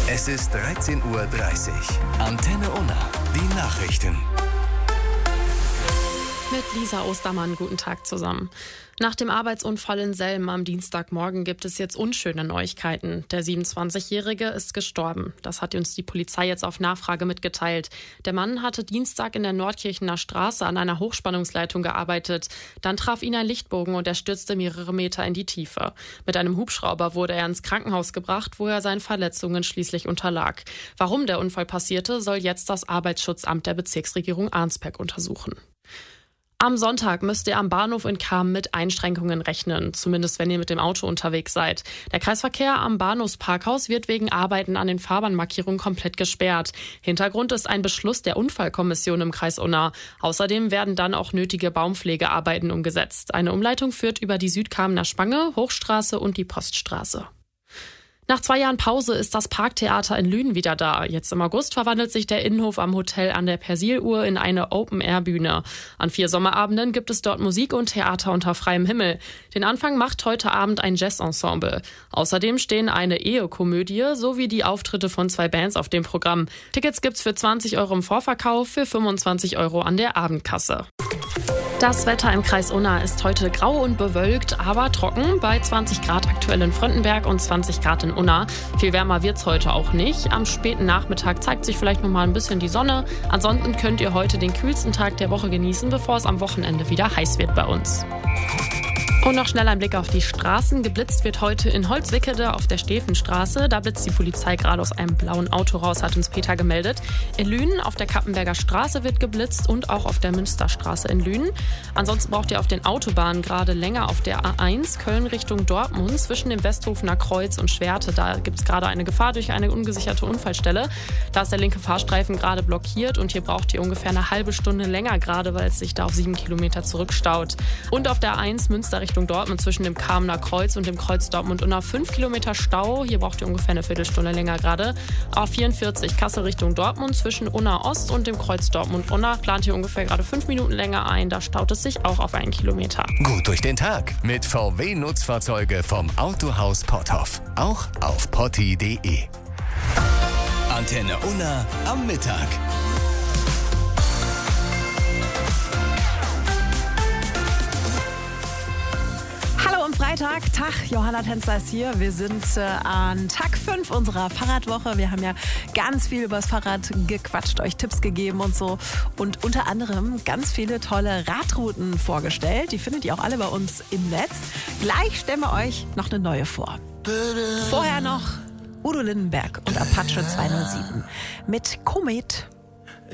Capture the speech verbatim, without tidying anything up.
Es ist dreizehn Uhr dreißig. Antenne Unna, die Nachrichten. Mit Lisa Ostermann, guten Tag zusammen. Nach dem Arbeitsunfall in Selm am Dienstagmorgen gibt es jetzt unschöne Neuigkeiten. Der siebenundzwanzigjährige ist gestorben. Das hat uns die Polizei jetzt auf Nachfrage mitgeteilt. Der Mann hatte Dienstag in der Nordkirchener Straße an einer Hochspannungsleitung gearbeitet. Dann traf ihn ein Lichtbogen und er stürzte mehrere Meter in die Tiefe. Mit einem Hubschrauber wurde er ins Krankenhaus gebracht, wo er seinen Verletzungen schließlich unterlag. Warum der Unfall passierte, soll jetzt das Arbeitsschutzamt der Bezirksregierung Arnsberg untersuchen. Am Sonntag müsst ihr am Bahnhof in Cham mit Einschränkungen rechnen, zumindest wenn ihr mit dem Auto unterwegs seid. Der Kreisverkehr am Bahnhofsparkhaus wird wegen Arbeiten an den Fahrbahnmarkierungen komplett gesperrt. Hintergrund ist ein Beschluss der Unfallkommission im Kreis Unna. Außerdem werden dann auch nötige Baumpflegearbeiten umgesetzt. Eine Umleitung führt über die Südkamener Spange, Hochstraße und die Poststraße. Nach zwei Jahren Pause ist das Parktheater in Lünen wieder da. Jetzt im August verwandelt sich der Innenhof am Hotel an der Persiluhr in eine Open-Air-Bühne. An vier Sommerabenden gibt es dort Musik und Theater unter freiem Himmel. Den Anfang macht heute Abend ein Jazz-Ensemble. Außerdem stehen eine Ehekomödie sowie die Auftritte von zwei Bands auf dem Programm. Tickets gibt's für zwanzig Euro im Vorverkauf, für fünfundzwanzig Euro an der Abendkasse. Das Wetter im Kreis Unna ist heute grau und bewölkt, aber trocken, bei zwanzig Grad aktuell in Fröndenberg und zwanzig Grad in Unna. Viel wärmer wird's heute auch nicht. Am späten Nachmittag zeigt sich vielleicht noch mal ein bisschen die Sonne. Ansonsten könnt ihr heute den kühlsten Tag der Woche genießen, bevor es am Wochenende wieder heiß wird bei uns. Und noch schnell ein Blick auf die Straßen. Geblitzt wird heute in Holzwickede auf der Stefenstraße. Da blitzt die Polizei gerade aus einem blauen Auto raus, hat uns Peter gemeldet. In Lünen auf der Kappenberger Straße wird geblitzt und auch auf der Münsterstraße in Lünen. Ansonsten braucht ihr auf den Autobahnen gerade länger auf der A eins Köln Richtung Dortmund zwischen dem Westhofener Kreuz und Schwerte. Da gibt es gerade eine Gefahr durch eine ungesicherte Unfallstelle. Da ist der linke Fahrstreifen gerade blockiert und hier braucht ihr ungefähr eine halbe Stunde länger gerade, weil es sich da auf sieben Kilometer zurückstaut. Und auf der A eins Münster Richtung Richtung Dortmund zwischen dem Kamener Kreuz und dem Kreuz Dortmund unter fünf Kilometer Stau. Hier braucht ihr ungefähr eine Viertelstunde länger gerade. A vierundvierzig Kassel Richtung Dortmund zwischen Unna Ost und dem Kreuz Dortmund Unna plant ihr ungefähr gerade fünf Minuten länger ein. Da staut es sich auch auf einen Kilometer. Gut durch den Tag mit V W-Nutzfahrzeuge vom Autohaus Potthoff. Auch auf potti punkt de. Antenne Unna am Mittag. Freitag, Tag, Johanna Tänzer ist hier. Wir sind äh, an Tag fünf unserer Fahrradwoche. Wir haben ja ganz viel übers Fahrrad gequatscht, euch Tipps gegeben und so. Und unter anderem ganz viele tolle Radrouten vorgestellt. Die findet ihr auch alle bei uns im Netz. Gleich stellen wir euch noch eine neue vor. Vorher noch Udo Lindenberg und Apache zweihundertsieben mit Komet.